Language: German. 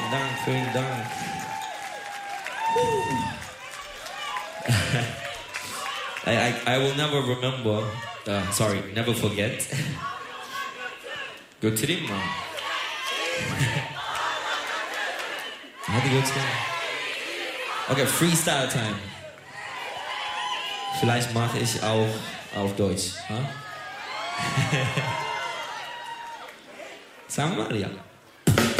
Dank, vielen Dank. I will never remember, never forget. Go to the mom. Hadi göster. Okay, Freestyle Time. Vielleicht mache ich auch auf Deutsch. Huh? Sagen wir mal, ja.